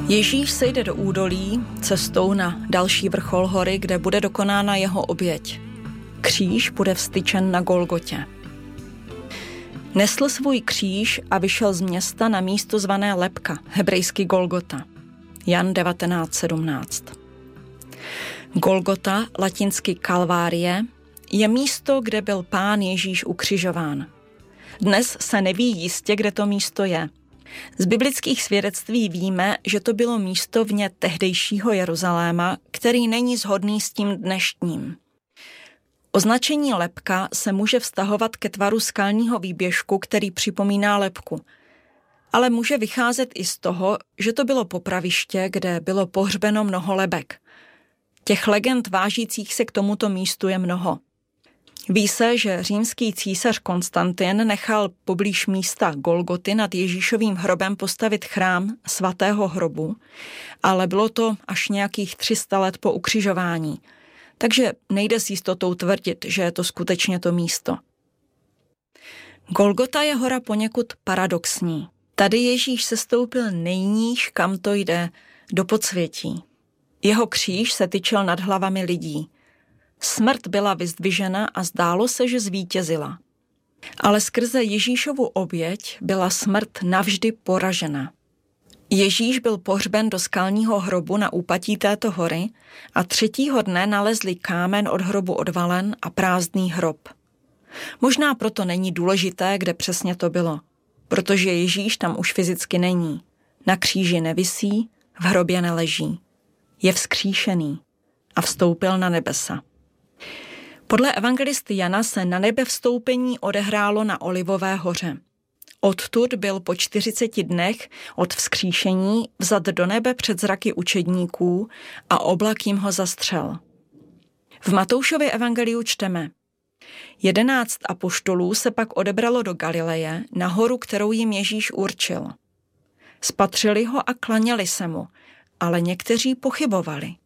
Ježíš sejde do údolí cestou na další vrchol hory, kde bude dokonána jeho oběť. Kříž bude vztyčen na Golgotě. Nesl svůj kříž a vyšel z města na místo zvané Lebka, hebrejsky Golgota. Jan 19:17. Golgota, latinsky Kalvárie, je místo, kde byl Pán Ježíš ukřižován. Dnes se neví jistě, kde to místo je. Z biblických svědectví víme, že to bylo místo vně tehdejšího Jeruzaléma, který není shodný s tím dnešním. Označení lebka se může vztahovat ke tvaru skalního výběžku, který připomíná lebku. Ale může vycházet i z toho, že to bylo popraviště, kde bylo pohřbeno mnoho lebek. Těch legend vážících se k tomuto místu je mnoho. Ví se, že římský císař Konstantin nechal poblíž místa Golgoty nad Ježíšovým hrobem postavit chrám svatého hrobu, ale bylo to až nějakých 300 let po ukřižování, takže nejde s jistotou tvrdit, že je to skutečně to místo. Golgota je hora poněkud paradoxní. Tady Ježíš sestoupil nejníž, kam to jde, do podsvětí. Jeho kříž se tyčel nad hlavami lidí. Smrt byla vyzdvižena a zdálo se, že zvítězila. Ale skrze Ježíšovu oběť byla smrt navždy poražena. Ježíš byl pohřben do skalního hrobu na úpatí této hory a 3. dne nalezli kámen od hrobu odvalen a prázdný hrob. Možná proto není důležité, kde přesně to bylo, protože Ježíš tam už fyzicky není. Na kříži nevisí, v hrobě neleží. Je vzkříšený a vstoupil na nebesa. Podle evangelisty Jana se na nebe vstoupení odehrálo na Olivové hoře. Odtud byl po 40 dnech od vzkříšení vzat do nebe před zraky učedníků a oblak jim ho zastřel. V Matoušově evangeliu čteme: 11 apoštolů se pak odebralo do Galileje na horu, kterou jim Ježíš určil. Spatřili ho a klaněli se mu, ale někteří pochybovali.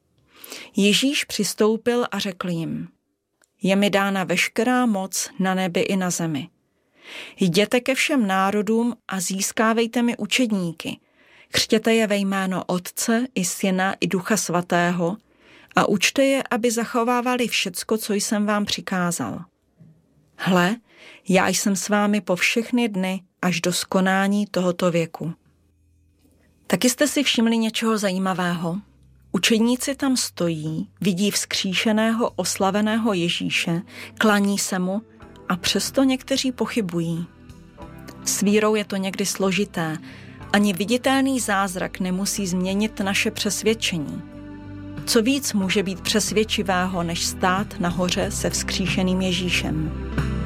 Ježíš přistoupil a řekl jim: Je mi dána veškerá moc na nebi i na zemi. Jděte ke všem národům a získávejte mi učedníky. Křtěte je ve jméno Otce i Syna i Ducha Svatého a učte je, aby zachovávali všecko, co jsem vám přikázal. Hle, já jsem s vámi po všechny dny až do skonání tohoto věku. Taky jste si všimli něčeho zajímavého? Učedníci tam stojí, vidí vzkříšeného, oslaveného Ježíše, klaní se mu a přesto někteří pochybují. S vírou je to někdy složité. Ani viditelný zázrak nemusí změnit naše přesvědčení. Co víc může být přesvědčivého, než stát nahoře se vzkříšeným Ježíšem?